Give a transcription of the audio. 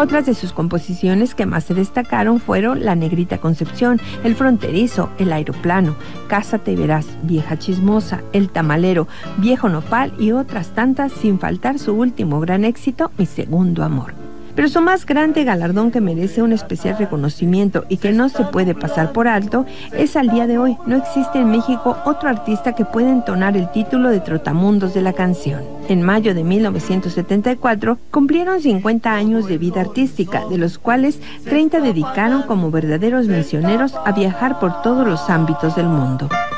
Otras de sus composiciones que más se destacaron fueron La Negrita Concepción, El Fronterizo, El Aeroplano, Cásate y Verás, Vieja Chismosa, El Tamalero, Viejo Nopal y otras tantas, sin faltar su último gran éxito, Mi Segundo Amor. Pero su más grande galardón, que merece un especial reconocimiento y que no se puede pasar por alto, es al día de hoy. No existe en México otro artista que pueda entonar el título de trotamundos de la canción. En mayo de 1974 cumplieron 50 años de vida artística, de los cuales 30 dedicaron como verdaderos misioneros a viajar por todos los ámbitos del mundo.